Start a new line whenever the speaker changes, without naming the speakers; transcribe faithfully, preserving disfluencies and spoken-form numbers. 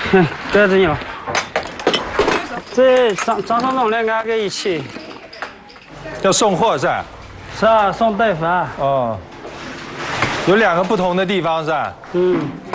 这真有。这张张总弄两个一起。
要送货是吧？
是啊，送大发。
哦，有两个不同的地方是吧？
嗯。